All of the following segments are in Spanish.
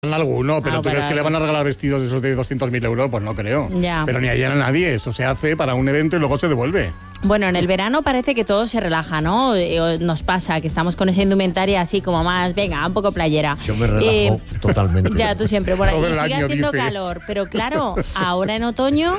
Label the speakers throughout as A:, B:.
A: Alguno, pero ¿tú crees que le van a regalar vestidos esos de 200.000 euros? Pues no creo.
B: Ya.
A: Pero ni allá a nadie. Eso se hace para un evento y luego se devuelve.
B: Bueno, en el verano parece que todo se relaja, ¿no? Nos pasa que estamos con esa indumentaria así como más, venga, un poco playera.
C: Yo me relajo totalmente.
B: Ya, tú siempre. Bueno,
A: Todo
B: y
A: el
B: sigue
A: año,
B: haciendo
A: dice.
B: calor, pero claro, ahora en otoño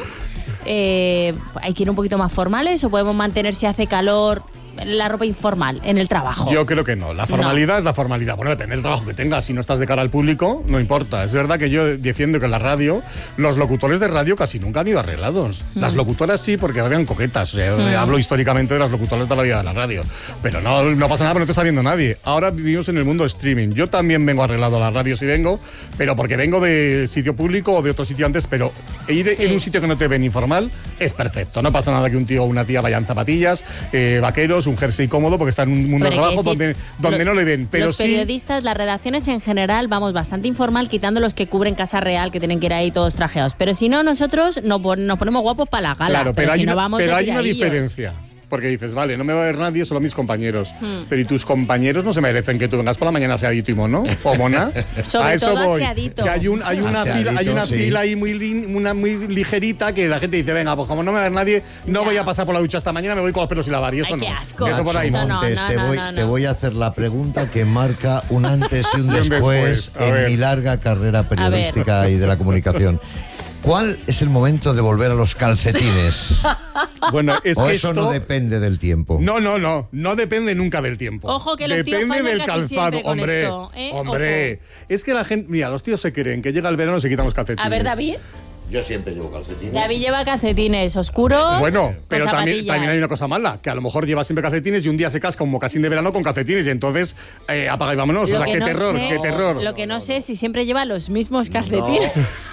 B: hay que ir un poquito más formales o podemos mantener si hace calor la ropa informal en el trabajo.
A: Yo creo que no. La formalidad es la formalidad. Bueno, depende del trabajo que tengas. Si no estás de cara al público, no importa. Es verdad que yo defiendo que en la radio, los locutores de radio casi nunca han ido arreglados. Las locutoras sí, porque eran coquetas. Hablo históricamente de las locutoras de la vida de la radio. Pero no pasa nada, porque no te está viendo nadie. Ahora vivimos en el mundo streaming. Yo también vengo arreglado a la radio si vengo, pero porque vengo de sitio público o de otro sitio antes, pero ir en un sitio que no te ven informal es perfecto. No pasa nada que un tío o una tía vayan zapatillas, vaqueros, un jersey cómodo, porque está en un mundo de trabajo donde no le ven. Pero
B: los periodistas, las redacciones en general, vamos, bastante informal, quitando los que cubren Casa Real, que tienen que ir ahí todos trajeados. Pero si no, nosotros nos ponemos guapos para la gala.
A: Claro, pero
B: si no vamos de
A: hay una
B: tiradillos.
A: diferencia. Porque dices, vale, no me va a ver nadie, solo mis compañeros. Pero ¿y tus compañeros no se merecen que tú vengas por la mañana aseadito y mono? ¿O mona?
B: Sobre
A: a eso
B: todo
A: voy.
B: aseadito.
A: Que hay una
C: sí.
A: fila ahí muy ligerita que la gente dice, venga, pues como no me va a ver nadie, no voy a pasar por la ducha esta mañana, me voy con los pelos y lavar. Y eso
B: Ay,
A: no.
B: qué asco.
A: Eso por ahí
B: Eso
A: no.
B: no.
C: Montes, te voy a hacer la pregunta que marca un antes y un después
A: A ver.
C: en mi larga carrera periodística y de la comunicación. ¿Cuál es el momento de volver a los calcetines?
A: Bueno, es
C: ¿O
A: que
C: eso
A: esto
C: no depende del tiempo?
A: No depende nunca del tiempo.
B: Ojo, que los tíos
A: depende
B: fallan
A: del
B: casi
A: calzado,
B: siempre con
A: hombre.
B: esto, ¿eh?
A: Hombre, es que la gente, mira, los tíos se creen que llega el verano y se quitan los calcetines.
B: A ver, David.
C: Yo siempre llevo calcetines.
B: David lleva calcetines oscuros.
A: Bueno,
B: con
A: pero también
B: zapatillas.
A: hay una cosa mala, que a lo mejor lleva siempre calcetines y un día se casca un mocasín de verano con calcetines y entonces apaga y vámonos.
B: Lo
A: O sea,
B: que
A: qué
B: no
A: terror,
B: sé-
A: qué terror.
B: Lo que no sé es si siempre lleva los mismos calcetines.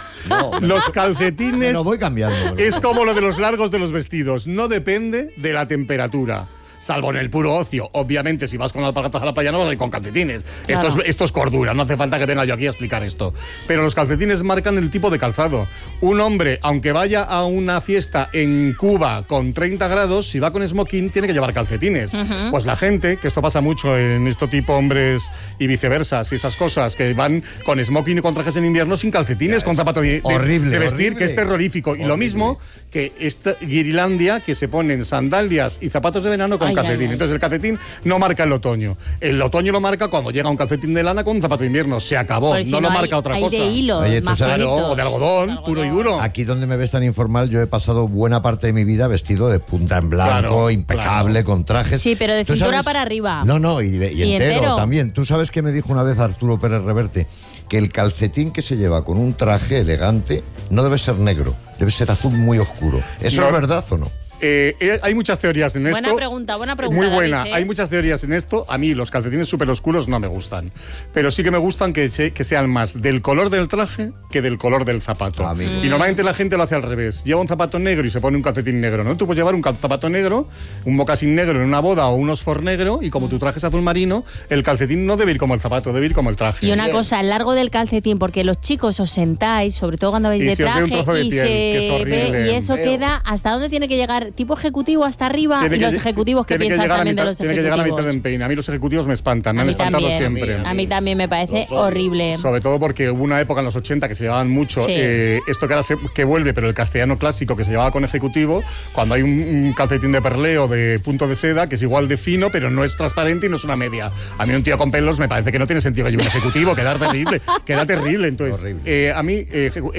C: No,
A: Los calcetines
C: no voy cambiando.
A: es como lo de los largos de los vestidos, no depende de la temperatura. Salvo en el puro ocio. Obviamente, si vas con alpargatas a la playa no vas a ir con calcetines.
B: Claro.
A: Esto es cordura, no hace falta que venga yo aquí a explicar esto. Pero los calcetines marcan el tipo de calzado. Un hombre, aunque vaya a una fiesta en Cuba con 30 grados, si va con smoking, tiene que llevar calcetines. Pues la gente, que esto pasa mucho en este tipo hombres y viceversa, y esas cosas, que van con smoking y con trajes en invierno sin calcetines, con zapato de
C: Horrible,
A: vestir,
C: horrible.
A: que es terrorífico. Y lo mismo que esta Guirilandia, que se ponen sandalias y zapatos de verano con
B: Ay,
A: calcetín.
B: ay, ay.
A: Entonces el calcetín no marca el otoño. El otoño lo marca cuando llega un calcetín de lana con un zapato de invierno. Se acabó.
B: Porque si
A: no lo
B: hay-
A: marca otra
B: hay
A: cosa.
B: de hilo,
C: Oye, ¿tú
B: más
C: sabes?
A: Claro,
B: bonitos.
A: o de algodón, puro y duro.
C: Aquí donde me ves tan informal, yo he pasado buena parte de mi vida vestido de punta en blanco,
A: Claro,
C: impecable,
A: claro.
C: con trajes.
B: Sí, pero de
C: ¿Tú
B: cintura
C: sabes?
B: para arriba.
C: No, y
B: ¿Y
C: entero
B: entero?
C: también. ¿Tú sabes qué me dijo una vez Arturo Pérez Reverte? Que el calcetín que se lleva con un traje elegante no debe ser negro, debe ser azul muy oscuro. ¿Eso
A: No.
C: es verdad o no?
A: Hay muchas teorías en esto.
B: Buena pregunta,
A: Muy buena.
B: David, ¿eh?
A: Hay muchas teorías en esto. A mí los calcetines súper oscuros no me gustan. Pero sí que me gustan que sean más del color del traje que del color del zapato.
C: A mí.
A: Y normalmente la gente lo hace al revés. Lleva un zapato negro y se pone un calcetín negro, ¿no? Tú puedes llevar un zapato negro, un mocasín negro en una boda o un Oxford negro, y como tu traje es azul marino, el calcetín no debe ir como el zapato, debe ir como el traje.
B: Y una cosa, el largo del calcetín, porque los chicos os sentáis, sobre todo cuando vais
A: Y
B: de
A: se os ve
B: traje,
A: un trozo de
B: y
A: piel, que es
B: se
A: horrible.
B: ve, y eso
C: Feo.
B: queda hasta dónde tiene que llegar, tipo ejecutivo hasta arriba, y los ejecutivos, ¿qué piensas también de los
A: Tiene que llegar a mitad de
B: ejecutivos?
A: empeine. A mí los ejecutivos me espantan, me
B: A
A: han
B: mí
A: espantado
B: también,
A: siempre.
B: a mí también me parece
C: Los odio.
B: horrible.
A: Sobre todo porque hubo una época en los 80 que se llevaban mucho
B: Sí.
A: esto que ahora que vuelve, pero el castellano clásico que se llevaba con ejecutivo, cuando hay un calcetín de perleo de punto de seda que es igual de fino, pero no es transparente y no es una media. A mí un tío con pelos me parece que no tiene sentido que lleve un ejecutivo, queda terrible, queda terrible. Entonces,
C: Horrible.
A: a mí,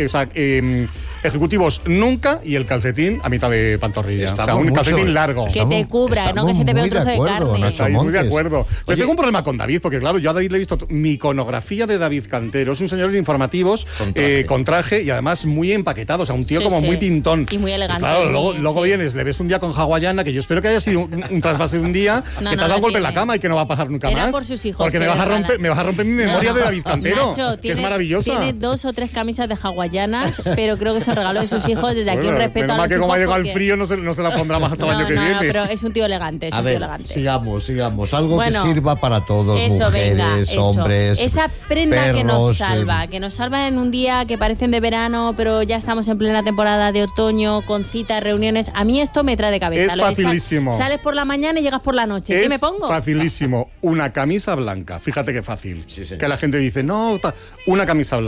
A: ejecutivos nunca y el calcetín a mitad de pantorrilla.
C: Estamos
A: o sea, un
C: mucho-
A: calcetín largo.
B: Que te cubra, no que se te vea un trozo de carne.
C: Nacho
A: Ahí, muy de
C: Montes.
A: acuerdo. Pero
C: Oye,
A: tengo un problema con David, porque claro, yo a David le he visto mi iconografía de David Cantero. Es un señor en informativos, con traje y además muy empaquetado. O sea, un tío
B: Sí,
A: como
B: sí.
A: muy pintón.
B: Y muy elegante,
A: Claro, luego
B: sí.
A: vienes, le ves un día con hawaiana, que yo espero que haya sido un trasvase de un día,
B: No,
A: que te
B: no
A: ha dado
B: la
A: un golpe en la
B: tiene.
A: cama y que no va a pasar nunca
B: Era
A: más.
B: por sus hijos,
A: Porque
B: que
A: me vas a
B: desmadan.
A: romper mi memoria de David Cantero,
B: Nacho,
A: que es maravillosa.
B: Tiene 2 o 3 camisas de hawaianas, pero creo que es un regalo de sus hijos. Desde aquí
A: Bueno,
B: un respeto
A: menos
B: a
A: mal
B: los
A: que como ha
B: hijos.
A: llegado el
B: porque-
A: frío no se la pondrá más hasta el año que
B: no,
A: viene.
B: pero es un tío elegante, es
C: A
B: un tío
C: ver,
B: elegante.
C: sigamos. Algo
B: Bueno,
C: que sirva para todos,
B: Eso,
C: mujeres,
B: venga, eso.
C: hombres,
B: Esa prenda que nos
C: perros,
B: salva en un día que parecen de verano, pero ya estamos en plena temporada de otoño, con citas, reuniones. A mí esto me trae de cabeza.
A: Es
B: Lo de
A: facilísimo.
B: Sales por la mañana y llegas por la noche. ¿Qué
A: Es
B: me pongo?
A: facilísimo. Una camisa blanca. Fíjate qué fácil.
C: Sí, señor.
A: Que la gente dice, no, una camisa blanca.